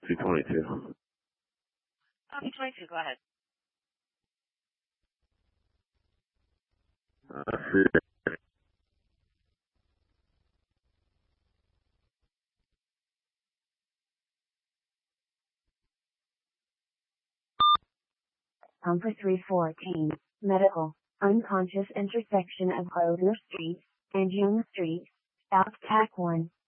222. 222, go ahead. Free. For 314, medical, unconscious intersection of Grosvenor Street and Young Street, South Tack 1.